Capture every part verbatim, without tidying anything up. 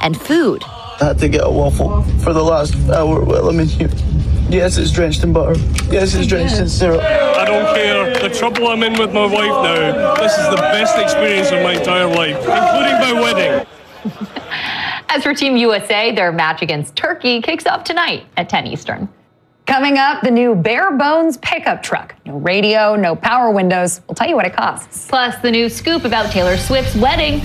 and food. I had to get a waffle for the last hour while I'm in here. Yes, it's drenched in butter. Yes, it's drenched in syrup. I don't care. The trouble I'm in with my wife now, this is the best experience of my entire life, including my wedding. As for Team U S A, their match against Turkey kicks off tonight at ten Eastern. Coming up, the new bare bones pickup truck. No radio, no power windows. We'll tell you what it costs. Plus, the new scoop about Taylor Swift's wedding.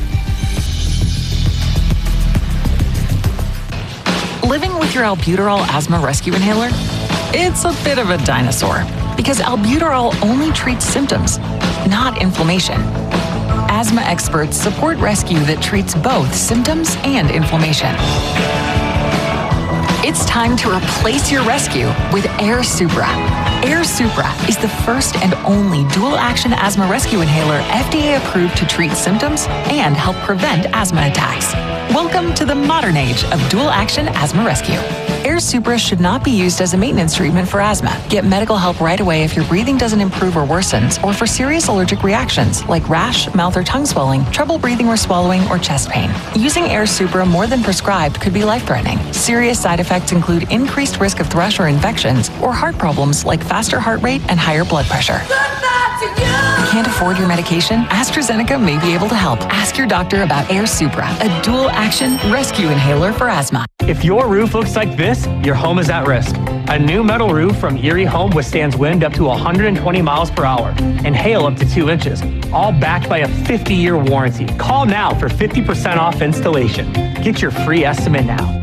Living with your albuterol asthma rescue inhaler? It's a bit of a dinosaur because albuterol only treats symptoms, not inflammation. Asthma experts support rescue that treats both symptoms and inflammation. It's time to replace your rescue with Air Supra. Air Supra is the first and only dual-action asthma rescue inhaler F D A approved to treat symptoms and help prevent asthma attacks. Welcome to the modern age of dual-action asthma rescue. Air Supra should not be used as a maintenance treatment for asthma. Get medical help right away if your breathing doesn't improve or worsens, or for serious allergic reactions like rash, mouth or tongue swelling, trouble breathing or swallowing, or chest pain. Using Air Supra more than prescribed could be life-threatening. Serious side effects include increased risk of thrush or infections, or heart problems like faster heart rate and higher blood pressure. Can't afford your medication? AstraZeneca may be able to help. Ask your doctor about Air Supra, a dual-action rescue inhaler for asthma. If your roof looks like this, your home is at risk. A new metal roof from Erie Home withstands wind up to one hundred twenty miles per hour and hail up to two inches, all backed by a fifty-year warranty. Call now for fifty percent off installation. Get your free estimate now.